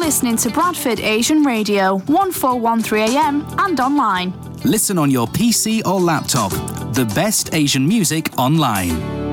listening to Bradford Asian Radio, 1413am and online. Listen on your PC or laptop. The best Asian music online.